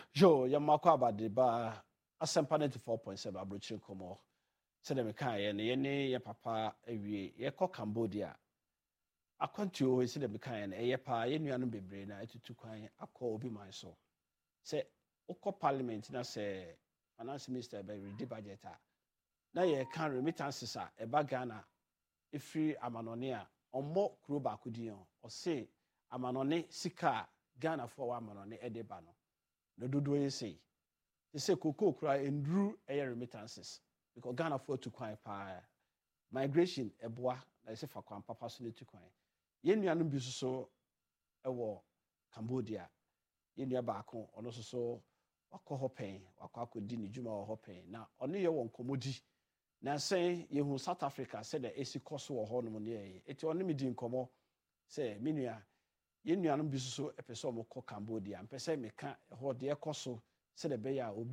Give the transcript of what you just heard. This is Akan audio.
Jo, Yamako Abadiba, Asempa 94.7 Abrochi Komo. Said the Mekaya, and ye papa, ye call Cambodia. I can't you always see the Mekaya, and ye pa, ye new be brain, I to quine, I call be my soul. Say, Oko Parliament, na say, Finance Minister by the budget. Now ye can't remittances, a bagana, if free Amanonia, or more Kruba Kudion, or say, Amanone, Sika, Ghana for Amanone, Edebano. No do you say? They say Coco cry and drew air remittances because Ghana afford to quite migration a bois, I say for Quan Papa Sunday to quite. Yen Yanum Busso a war Cambodia, Yen Yabako, or also so Wako Hopin, Wako Dini Juma or Hopin. Now, only your one commodity. Now say you who South Africa said the AC cost or Hormone, it's only me didn't come say, Minia. Yen Yanum Busso episode of Cambodia, and Pesa Meka, or dear Cosso, said a bear